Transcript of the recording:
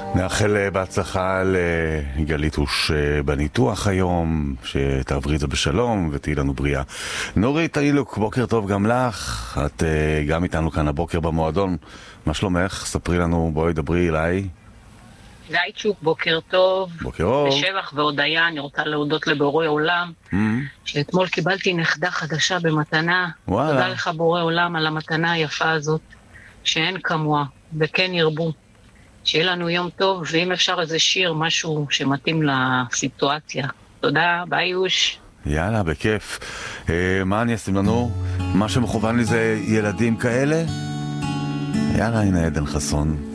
נאחל בהצלחה לגלית הוש בניתוח היום, שתעברי את זה בשלום ותהי לנו בריאה. נורית אילוק, בוקר טוב גם לך. את גם איתנו כאן הבוקר במועדון. מה שלומך? ספרי לנו, בואי דברי אליי. גייצ'וק, בוקר טוב. בוקר אור. בשבח והודיה, אני רוצה להודות לבורא עולם, שאתמול קיבלתי נכדה חדשה במתנה. וואלה. תודה לך בורא עולם על המתנה היפה הזאת, שאין כמוה, וכן ירבו. שיהיה לנו יום טוב, ואם אפשר איזה שיר, משהו שמתאים לסיטואציה. תודה, ביי יוש. יאללה, בכיף. מה אני אשים לנו? מה שמכוון לי זה ילדים כאלה? יאללה, הנה עדן חסון.